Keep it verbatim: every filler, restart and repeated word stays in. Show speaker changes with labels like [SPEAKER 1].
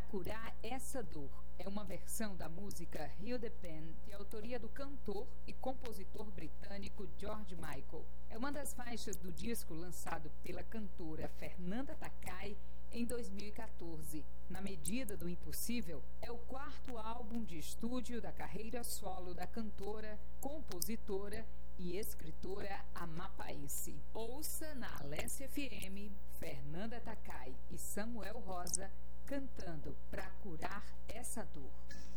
[SPEAKER 1] Curar Essa Dor é uma versão da música Heal the Pain, de autoria do cantor e compositor britânico George Michael. É uma das faixas do disco lançado pela cantora Fernanda Takai em dois mil e quatorze. Na Medida do Impossível, é o quarto álbum de estúdio da carreira solo da cantora, compositora e escritora amapaense. Ouça na Alessia F M, Fernanda Takai e Samuel Rosa cantando Pra Curar Essa Dor.